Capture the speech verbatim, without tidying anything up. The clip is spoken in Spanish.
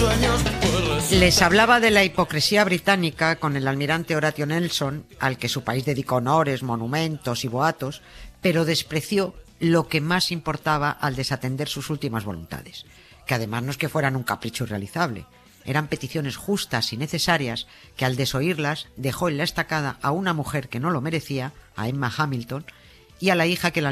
sueños, pues... Les hablaba de la hipocresía británica con el almirante Horatio Nelson, al que su país dedicó honores, monumentos y boatos, pero despreció lo que más importaba al desatender sus últimas voluntades, que además no es que fueran un capricho irrealizable, eran peticiones justas y necesarias que al desoírlas dejó en la estacada a una mujer que no lo merecía, a Emma Hamilton, y a la hija que el